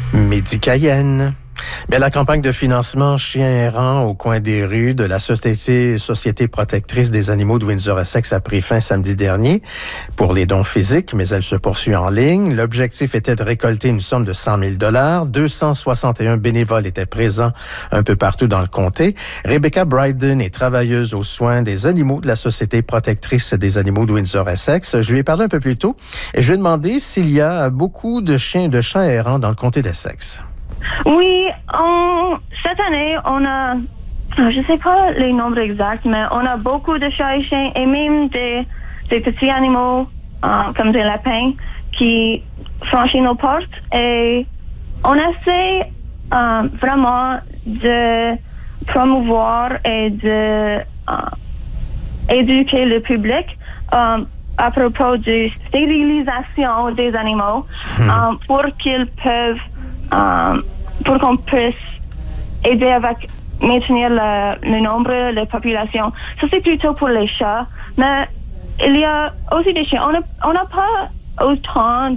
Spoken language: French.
Midi Cayenne. Mais la campagne de financement Chiens errants au coin des rues de la Société protectrice des animaux de Windsor-Essex a pris fin samedi dernier pour les dons physiques, mais elle se poursuit en ligne. L'objectif était de récolter une somme de 100 000 $. 261 bénévoles étaient présents un peu partout dans le comté. Rebecca Bryden est travailleuse aux soins des animaux de la Société protectrice des animaux de Windsor-Essex. Je lui ai parlé un peu plus tôt et je lui ai demandé s'il y a beaucoup de chiens et de chats errants dans le comté d'Essex. Oui, cette année, on a, je sais pas les nombres exacts, mais on a beaucoup de chats et chiens et même des petits animaux comme des lapins qui franchissent nos portes et on essaie vraiment de promouvoir et de éduquer le public à propos de stérilisation des animaux pour qu'ils peuvent pour qu'on puisse aider avec maintenir le nombre, la population. Ça, c'est plutôt pour les chats. Mais il y a aussi des chiens. On n'a pas autant